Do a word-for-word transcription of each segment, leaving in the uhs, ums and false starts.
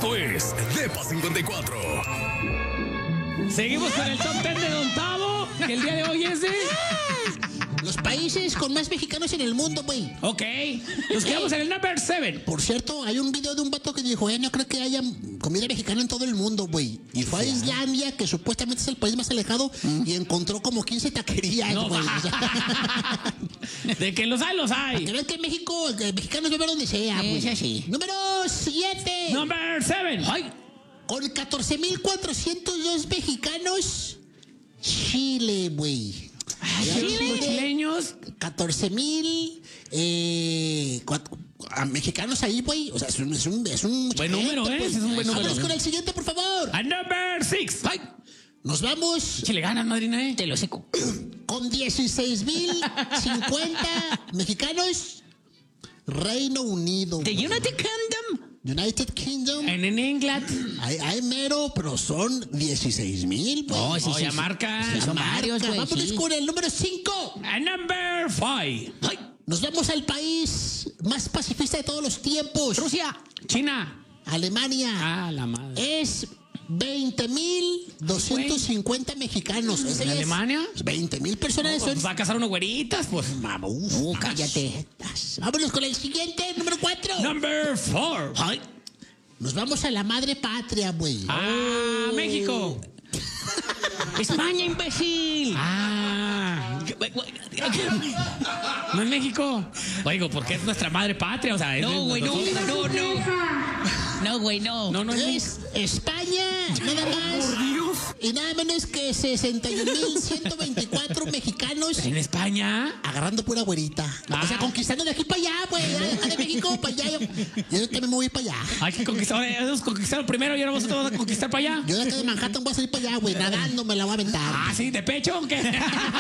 Esto es Depa cincuenta y cuatro. Seguimos con el top diez de Don Tavo, que el día de hoy es de... Los países con más mexicanos en el mundo, güey. Ok, nos quedamos en el number seven. Por cierto, hay un video de un vato que dijo, eh, no creo que haya comida mexicana en todo el mundo, güey. Y fue a Islandia, que supuestamente es el país más alejado, ¿Mm? Y encontró como quince taquerías, No, güey. O sea, de que los hay, los hay. que ven que en México, que mexicanos viven donde sea, güey. Sí, sí. Número siete. Number seven. Ay. Con catorce mil cuatrocientos dos mexicanos, Chile, güey. Chile. Chileños. catorce mil eh, mexicanos ahí, güey. O sea, es un, es un, es un buen número, ¿eh? Pues. Es un buen número. Vamos con el siguiente, por favor. A number six. Ay. Nos vamos. Chile gana, madrina, ¿eh? Te lo seco. Con dieciséis mil cincuenta mexicanos, Reino Unido. The United Kingdom. United Kingdom. En, en England. Hay, hay mero, pero son dieciséis mil, güey. Oh, sí, Oh, sí, ya sí. marca. Sí, son varios, güey. Vámonos Sí. con el número cinco. A number five. Ay. Nos vamos al país más pacifista de todos los tiempos. Rusia. China. Alemania. Ah, la madre. Es veinte mil doscientos cincuenta mexicanos. Ese ¿En es Alemania? veinte mil personas. Pues son... va a casar unos güeritas, pues. Vamos. Uh, cállate. Vámonos con el siguiente, número cuatro. Number four. Ay. Nos vamos a la madre patria, güey. Ah, México. España, imbécil. Ah. No es México. Oigo, porque es nuestra madre patria, o sea, es No, de güey, no, nosotros. no, no. No, güey, no. No, no es México. Es España, nada más. Por Dios. Y nada menos que sesenta y un mil ciento veinticuatro mexicanos En España. agarrando pura güerita. Ah. O sea, conquistando de aquí para allá, güey. Ya, de México para allá. Yo, yo también me voy para allá. Hay que conquistar. Ahora hemos conquistado primero y ahora vamos todos a conquistar para allá. Yo de acá de Manhattan voy a salir para allá, güey. Nadando me la voy a aventar. Ah, sí, de pecho o qué.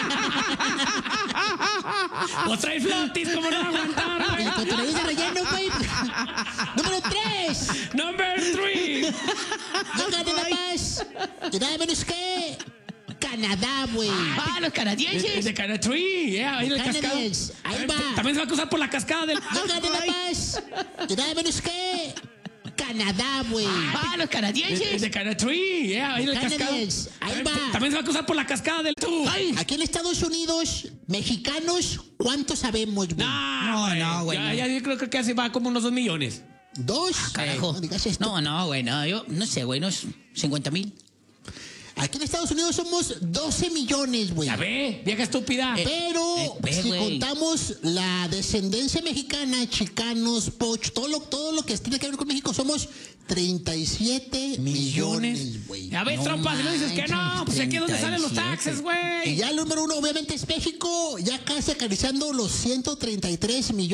O trae flotis, como no aguantar, güey. El cotonel de relleno, güey. Número tres. Number three. Llega nada más. Y nada menos que Canadá, güey. Ah, los Es canadienses. de Canada Tree, yeah, ahí en el cascado. Canadiens, ahí va. También se va a cruzar por la cascada del. Llega nada más. Y nada menos que Canadá, güey. Ah, los Es canadienses. de Canada Tree, yeah, ahí en el cascado. Canadiens, ahí va. También se va a cruzar por la cascada del. Tú. Aquí en Estados Unidos, mexicanos, ¿cuántos sabemos, güey? No, No, no, güey, Ya, no. ya, yo creo que hace va como unos dos millones. ¿Dos? Carajo. No digas esto. No, no, güey, no. Yo no sé, güey, no es cincuenta mil. Aquí en Estados Unidos somos doce millones, güey. Ya ve, vieja estúpida. Pero Eh, ve, si güey. contamos la descendencia mexicana, chicanos, poch, todo lo, todo lo que tiene que ver con México, somos treinta y siete millones, güey. Ya ves, No trompa, si no dices que no, manches, pues aquí es donde salen los treinta y siete. taxes, güey. Y ya el número uno, obviamente, es México, ya casi acariciando los ciento treinta y tres millones.